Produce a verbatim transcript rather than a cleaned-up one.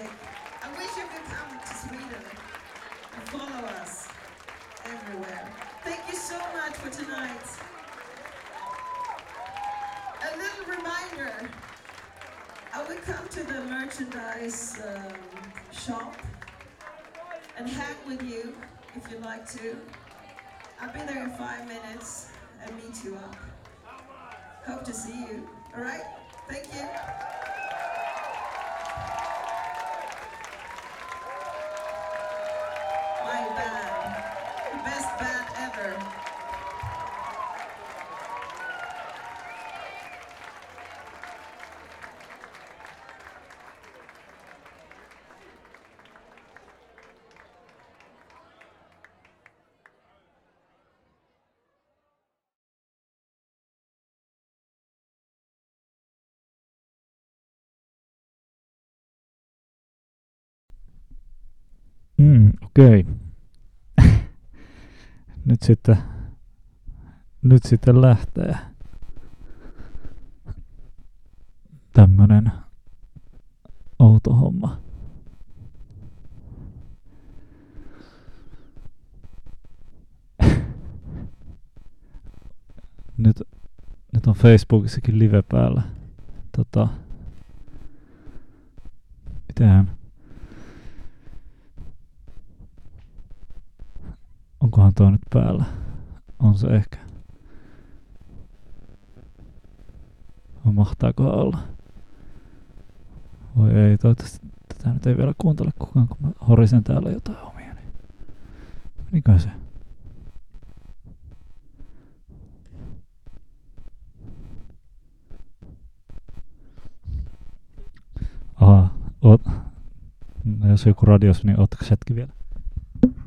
fantastic. I wish you could come to Sweden and follow us everywhere. Thank you so much for tonight. A little reminder, I will come to the merchandise um, shop and hang with you if you'd like to. I'll be there in five minutes and meet you up. Hope to see you. All right? Thank you. My band, the best band ever. Mm, okei. Okay. Nyt sitten, nyt sitten lähtee tämmönen outo homma. Nyt, nyt on Facebookissakin live päällä. Tota, mitähän? Onkohan tuo nyt päällä? On se ehkä. Vai mahtaako olla? Voi ei, toivottavasti tätä nyt ei vielä kuuntele kukaan, kun mä horisen täällä jotain omia. Niin. Meniköhän se? Aha, oot, no jos joku radios, niin ootteko hetki vielä?